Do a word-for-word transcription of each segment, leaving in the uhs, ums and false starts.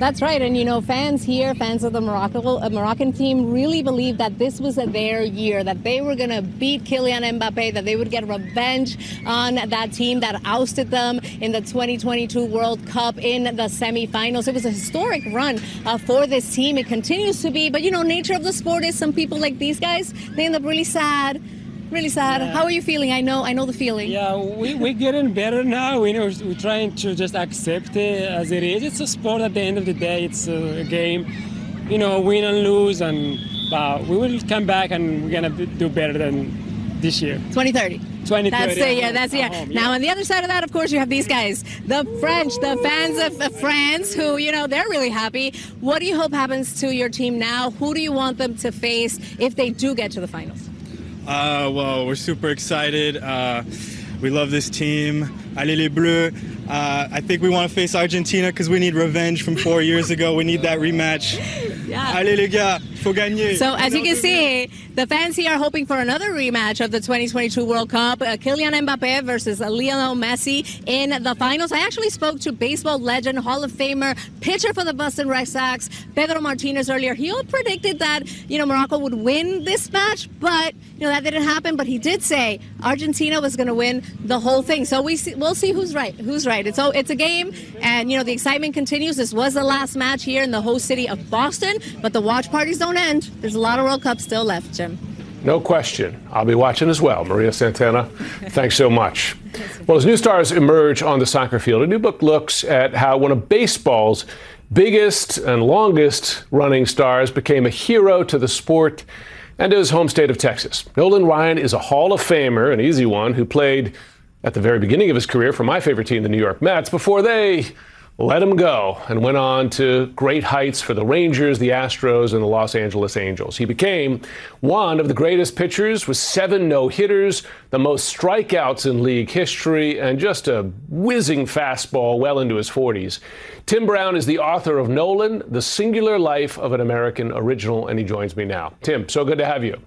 That's right. And, you know, fans here, fans of the Morocco, uh, Moroccan team really believe that this was a, their year, that they were going to beat Kylian Mbappe, that they would get revenge on that team that ousted them in the twenty twenty-two World Cup in the semifinals. It was a historic run uh, for this team. It continues to be. But, you know, nature of the sport is some people like these guys, they end up really sad. Really sad. Yeah. How are you feeling? I know, I know the feeling. Yeah, we, we're getting better now. We know we're trying to just accept it as it is. It's a sport at the end of the day. It's a game, you know, win and lose. And uh, we will come back and we're going to do better than this year. twenty thirty. twenty thirty. That's it, yeah, that's it. Yeah. Home, now, yeah. on the other side of that, of course, you have these guys, the French, the fans of, of France, who, you know, they're really happy. What do you hope happens to your team now? Who do you want them to face if they do get to the finals? Uh, well, we're super excited. Uh, we love this team. Allez les Bleus. Uh, I think we want to face Argentina because we need revenge from four years ago. We need that rematch. Yeah. Allez les gars, faut gagner. So as you can see, the fans here are hoping for another rematch of the twenty twenty-two World Cup. Uh, Kylian Mbappe versus Lionel Messi in the finals. I actually spoke to baseball legend, Hall of Famer, pitcher for the Boston Red Sox, Pedro Martinez earlier. He all predicted that, you know, Morocco would win this match, but, you know, that didn't happen. But he did say Argentina was going to win the whole thing. So we see, we'll see who's right. Who's right. It's, it's a game, and, you know, the excitement continues. This was the last match here in the host city of Boston, but the watch parties don't end. There's a lot of World Cups still left, Jim. No question. I'll be watching as well. Maria Santana, thanks so much. Well, as new stars emerge on the soccer field, a new book looks at how one of baseball's biggest and longest running stars became a hero to the sport and to his home state of Texas. Nolan Ryan is a Hall of Famer, an easy one, who played at the very beginning of his career for my favorite team, the New York Mets, before they let him go and went on to great heights for the Rangers, the Astros, and the Los Angeles Angels. He became one of the greatest pitchers with seven no-hitters, the most strikeouts in league history, and just a whizzing fastball well into his forties. Tim Brown is the author of Nolan, The Singular Life of an American Original, and he joins me now. Tim, so good to have you.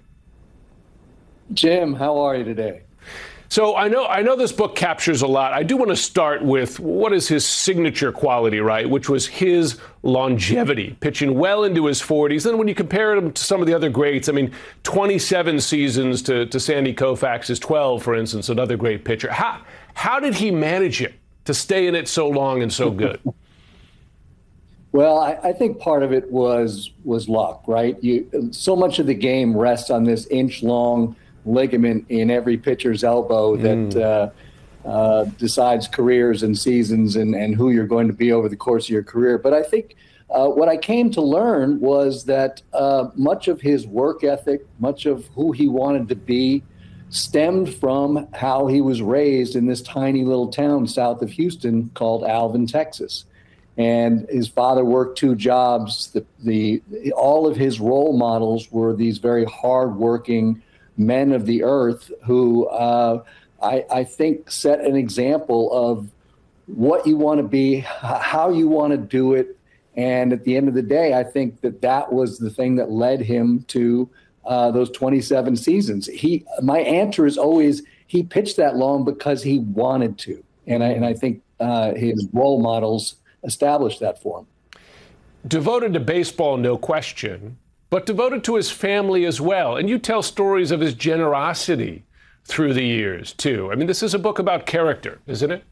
Jim, how are you today? So I know I know this book captures a lot. I do want to start with what is his signature quality, right, which was his longevity, pitching well into his forties. Then when you compare him to some of the other greats, I mean, twenty-seven seasons to, to Sandy Koufax's twelve, for instance, another great pitcher. How, how did he manage it to stay in it so long and so good? Well, I, I think part of it was was luck, right? You, so much of the game rests on this inch-long ligament in every pitcher's elbow that mm. uh, uh, decides careers and seasons and, and who you're going to be over the course of your career. But I think uh, what I came to learn was that uh, much of his work ethic, much of who he wanted to be, stemmed from how he was raised in this tiny little town south of Houston called Alvin, Texas. And his father worked two jobs. The, the all of his role models were these very hardworking men of the earth who uh, I, I think set an example of what you want to be, how you want to do it. And at the end of the day, I think that that was the thing that led him to uh, those twenty-seven seasons. He, my answer is always, he pitched that long because he wanted to. And I, and I think uh, his role models established that for him. Devoted to baseball, no question, but devoted to his family as well. And you tell stories of his generosity through the years, too. I mean, this is a book about character, isn't it?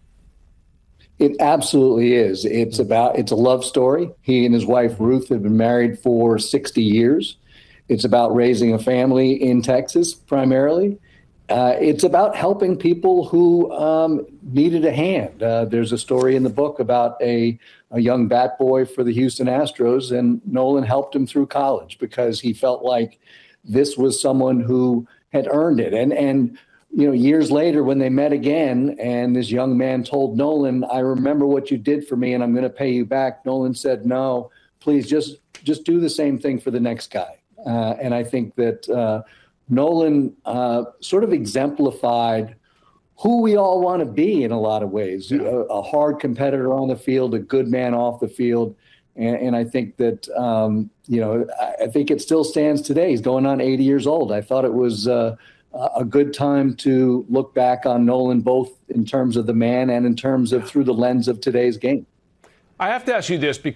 It absolutely is. It's about, it's a love story. He and his wife, Ruth, have been married for sixty years. It's about raising a family in Texas, primarily. Uh, it's about helping people who um, needed a hand. Uh, there's a story in the book about a, a young bat boy for the Houston Astros, and Nolan helped him through college because he felt like this was someone who had earned it. And, and you know, years later when they met again and this young man told Nolan, I remember what you did for me and I'm going to pay you back. Nolan said, no, please just, just do the same thing for the next guy. Uh, and I think that uh, Nolan uh, sort of exemplified who we all want to be in a lot of ways, yeah. a, a hard competitor on the field, a good man off the field. And, and I think that, um, you know, I, I think it still stands today. He's going on eighty years old. I thought it was uh, a good time to look back on Nolan, both in terms of the man and in terms of through the lens of today's game. I have to ask you this because